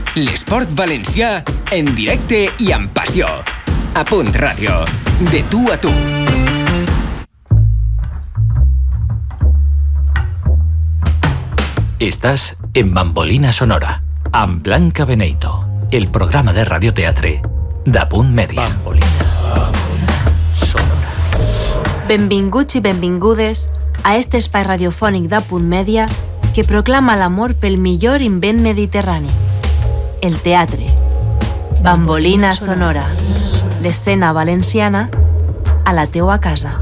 l'esport valencià en directe i amb passió. A Punt Ràdio, de tu a tu. Estás en Bambolina Sonora, amb Blanca Beneito, el programa de radioteatre de Punt Mèdia. Bambolina Sonora. Benvinguts i benvingudes a este espai radiofònic de Punt Mèdia que proclama l'amor pel millor invent mediterrani, el teatre. Bambolina Sonora, l'escena valenciana a la teua casa.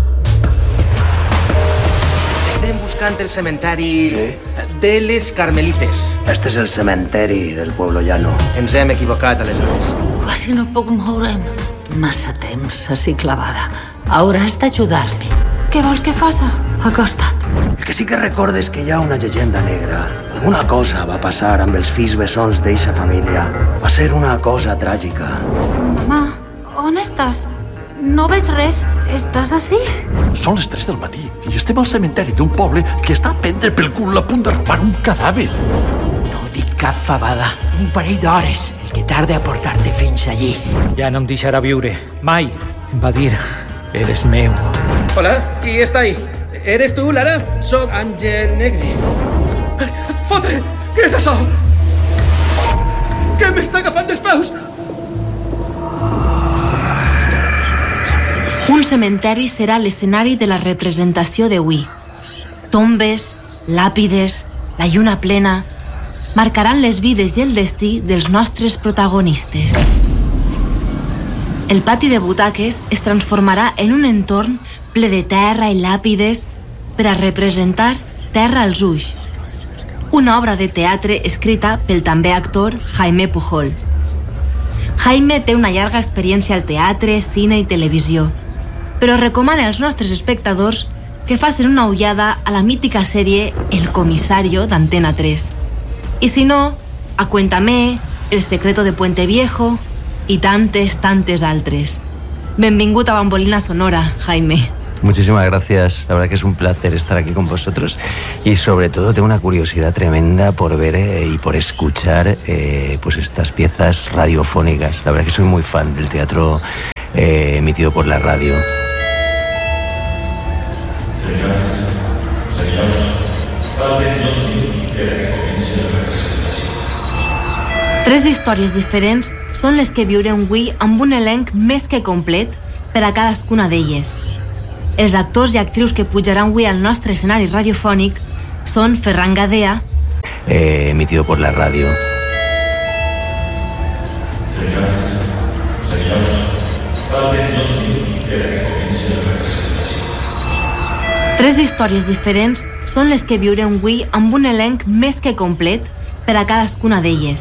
Estem buscant el cementeri de les Carmelites. Este és el cementeri del Pueblo Llano. Ens hem equivocat, aleshores. Quasi no puc moure'm. Massa temps així clavada. Hauràs d'ajudar-me. Què vols que faça? Acosta't. El que sí que recordes que hi ha una llegenda negra. Alguna cosa va passar amb els fills bessons d'eixa família. Va ser una cosa tràgica. Ma, on estàs? No veig res. Estàs ací? Són les 3 del matí i estem al cementeri d'un poble que està a prendre pel cul a punt de robar un cadàver. No dic cap fabada. Un parell d'hores, el que tarda a portar-te fins allí. Ja no em deixarà viure. Mai. Em va dir, eres meu. Hola, qui està ahí? ¿Eres tu, Lara? Soc Àngel Negre. Fotre! Què és això? Què m'està agafant dels peus? Un cementeri serà l'escenari de la representació d'avui. Tombes, làpides, la lluna plena marcaran les vides i el destí dels nostres protagonistes. El pati de butaques es transformarà en un entorn ple de terra i làpides per a representar Terra als ulls, una obra de teatre escrita pel també actor Jaime Pujol. Jaime té una llarga experiència al teatre, cine i televisió, però recomana als nostres espectadors que facin una ullada a la mítica sèrie El Comisario d'Antena 3. I si no, a Cuéntame, El secreto de Puente Viejo y tantes altres. Benvingut a Bambolina Sonora, Jaime. Muchísimas gracias. La verdad que es un placer estar aquí con vosotros y sobre todo tengo una curiosidad tremenda por ver y por escuchar pues estas piezas radiofónicas. La verdad que soy muy fan del teatro emitido por la radio. Tres històries diferents són les que viurem avui amb un elenc més que complet per a cadascuna d'elles. Els actors i actrius que pujaran avui al nostre escenari radiofònic són Ferran Gadea, emitido por la radio. Tres històries diferents són les que viurem avui amb un elenc més que complet per a cadascuna d'elles.